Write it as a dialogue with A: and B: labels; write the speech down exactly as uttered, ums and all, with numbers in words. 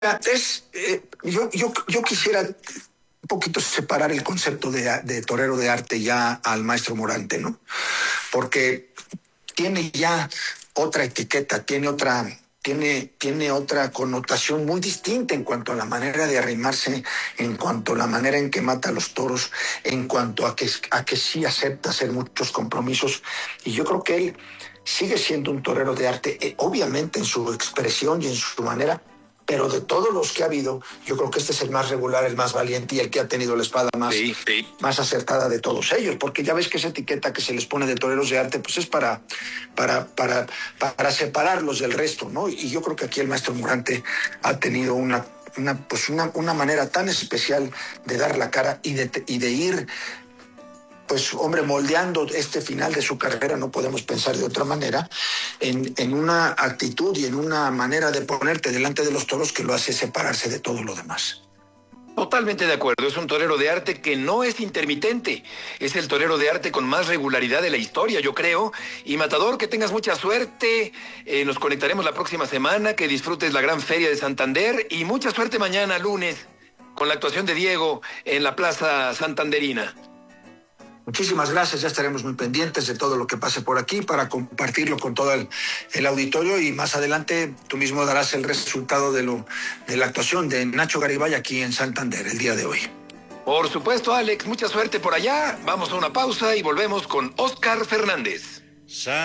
A: Es, eh, yo, yo, yo quisiera un poquito separar el concepto de, de torero de arte ya al maestro Morante, ¿no? Porque tiene ya otra etiqueta, tiene otra, tiene, tiene otra connotación muy distinta en cuanto a la manera de arrimarse, en cuanto a la manera en que mata a los toros, en cuanto a que, a que sí acepta hacer muchos compromisos. Y yo creo que él sigue siendo un torero de arte, eh, obviamente en su expresión y en su manera, pero de todos los que ha habido, yo creo que este es el más regular, el más valiente y el que ha tenido la espada más, sí, sí. más acertada de todos ellos, porque ya ves que esa etiqueta que se les pone de toreros de arte, pues es para, para, para, para separarlos del resto, ¿no? Y yo creo que aquí el maestro Morante ha tenido una, una, pues una, una manera tan especial de dar la cara y de, y de ir, pues, hombre, moldeando este final de su carrera, no podemos pensar de otra manera, en, en una actitud y en una manera de ponerte delante de los toros que lo hace separarse de todo lo demás.
B: Totalmente de acuerdo, es un torero de arte que no es intermitente, es el torero de arte con más regularidad de la historia, yo creo. Y Matador, que tengas mucha suerte, eh, nos conectaremos la próxima semana, que disfrutes la gran feria de Santander y mucha suerte mañana, lunes, con la actuación de Diego en la Plaza Santanderina.
A: Muchísimas gracias, ya estaremos muy pendientes de todo lo que pase por aquí para compartirlo con todo el, el auditorio y más adelante tú mismo darás el resultado de, lo, de la actuación de Nacho Garibay aquí en Santander el día de hoy.
B: Por supuesto, Alex, mucha suerte por allá. Vamos a una pausa y volvemos con Óscar Fernández.